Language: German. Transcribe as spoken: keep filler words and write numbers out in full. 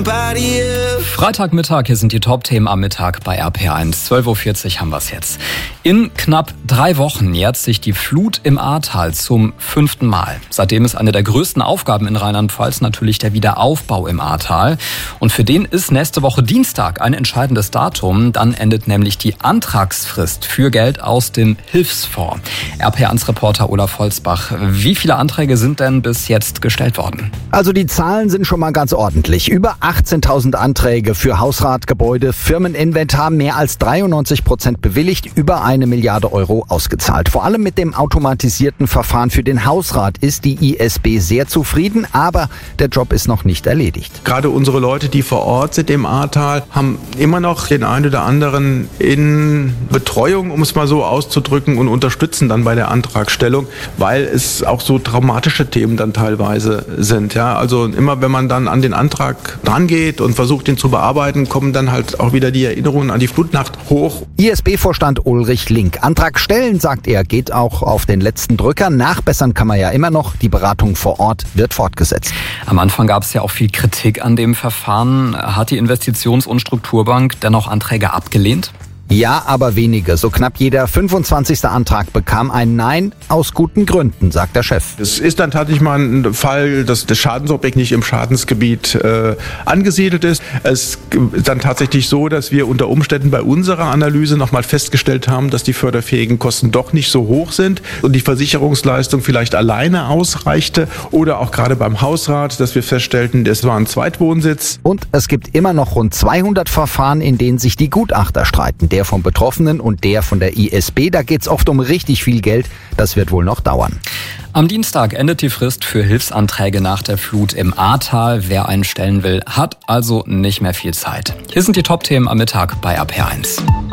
Freitagmittag, hier sind die Top-Themen am Mittag bei R P eins. zwölf Uhr vierzig haben wir es jetzt. In knapp drei Wochen jährt sich die Flut im Ahrtal zum fünften Mal. Seitdem ist eine der größten Aufgaben in Rheinland-Pfalz natürlich der Wiederaufbau im Ahrtal. Und für den ist nächste Woche Dienstag ein entscheidendes Datum. Dann endet nämlich die Antragsfrist für Geld aus dem Hilfsfonds. R P eins-Reporter Olaf Holzbach, wie viele Anträge sind denn bis jetzt gestellt worden? Also die Zahlen sind schon mal ganz ordentlich. Über achtzehntausend Anträge für Hausrat, Gebäude, Firmeninventar, mehr als dreiundneunzig Prozent bewilligt, über eine Milliarde Euro ausgezahlt. Vor allem mit dem automatisierten Verfahren für den Hausrat ist die I S B sehr zufrieden, aber der Job ist noch nicht erledigt. Gerade unsere Leute, die vor Ort sind im Ahrtal, haben immer noch den einen oder anderen in Betreuung, um es mal so auszudrücken, und unterstützen dann bei der Antragstellung, weil es auch so traumatische Themen dann teilweise sind. Ja, also immer wenn man dann an den Antrag rangeht und versucht, ihn zu bearbeiten, kommen dann halt auch wieder die Erinnerungen an die Flutnacht hoch. I S B-Vorstand Ulrich Link. Antrag stellen, sagt er, geht auch auf den letzten Drücker. Nachbessern kann man ja immer noch. Die Beratung vor Ort wird fortgesetzt. Am Anfang gab es ja auch viel Kritik an dem Verfahren. Hat die Investitions- und Strukturbank dennoch Anträge abgelehnt? Ja, aber wenige. So knapp jeder fünfundzwanzigste Antrag bekam ein Nein aus guten Gründen, sagt der Chef. Es ist dann tatsächlich mal ein Fall, dass das Schadensobjekt nicht im Schadensgebiet äh, angesiedelt ist. Es ist dann tatsächlich so, dass wir unter Umständen bei unserer Analyse nochmal festgestellt haben, dass die förderfähigen Kosten doch nicht so hoch sind und die Versicherungsleistung vielleicht alleine ausreichte. Oder auch gerade beim Hausrat, dass wir feststellten, es war ein Zweitwohnsitz. Und es gibt immer noch rund zweihundert Verfahren, in denen sich die Gutachter streiten. Der vom Betroffenen und der von der I S B. Da geht's oft um richtig viel Geld. Das wird wohl noch dauern. Am Dienstag endet die Frist für Hilfsanträge nach der Flut im Ahrtal. Wer einen stellen will, hat also nicht mehr viel Zeit. Hier sind die Top-Themen am Mittag bei R P eins.